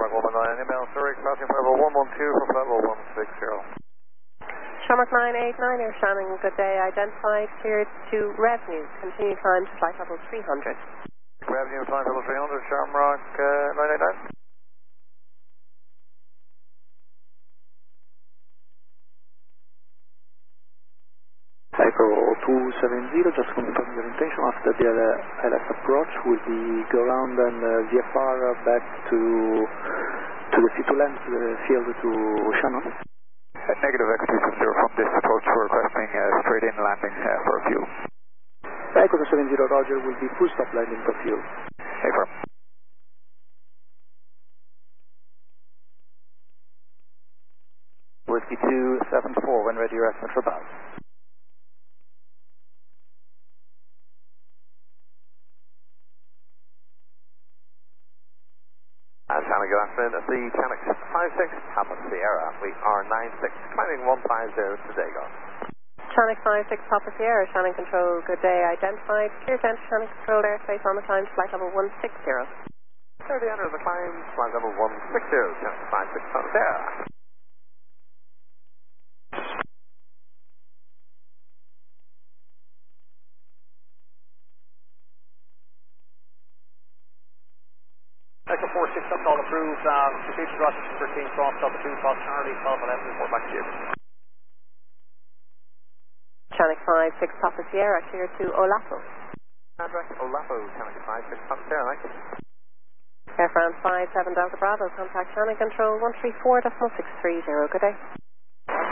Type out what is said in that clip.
Shamrock 119, inbound Zurich, passing for level 112 for flight level 160. Shamrock 989, Air Shannon, good day, identified, cleared to revenue, continue climb to flight level 300. Revenue, flight level 300, Shamrock 989. Cypher 270, just confirm your intention. After the LS approach, will be go around and VFR back to the C2 land, to the field to Shannon. Negative X270 from this approach, we're requesting straight in landing for fuel. Echo 270, Roger, will be full stop landing for fuel. Affirm. Whiskey 274, when ready, your estimate for bow. Shannon, good afternoon. At the Channel 56, Papa Sierra. We are 96, climbing 150 today, go. Shannon 56, Papa Sierra, Shannon Control, good day, identified, clear to enter Shannon Control airspace on the climb to flight level 160. 30 under the climb, flight level 160, Channel 56, Papa Sierra. Echo 46, that's all approved. Proceed to Rochester 13, cross Delta 2, cross Charlie, 12 11, report back to you. Shannon 56, Papa Sierra, clear to Olapo. Address Olapo, Channel 56, Papa Sierra, thank you. Air France 57 Delta Bravo, contact Shannon Control 134.630, good day.